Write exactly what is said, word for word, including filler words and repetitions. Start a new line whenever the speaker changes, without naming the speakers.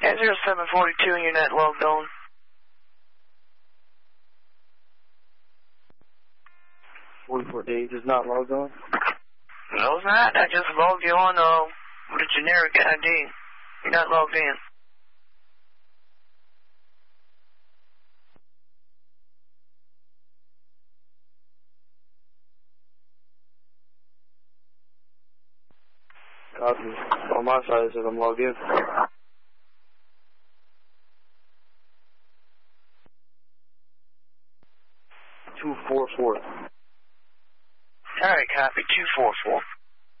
Yeah, zero seven forty-two and you're not logged on.
forty-four days is not logged on?
No, it's not. I just logged you on uh, with a generic I D. You're not logged in.
Copy. On my side, it says I'm logged in. two four four.
Alright, copy. two four four.